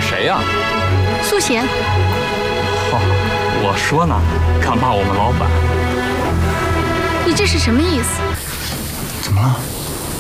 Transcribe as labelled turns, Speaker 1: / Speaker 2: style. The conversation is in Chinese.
Speaker 1: 谁呀？
Speaker 2: 苏贤。
Speaker 1: 我说呢，敢骂我们老板。
Speaker 2: 你这是什么意思？
Speaker 3: 怎么了？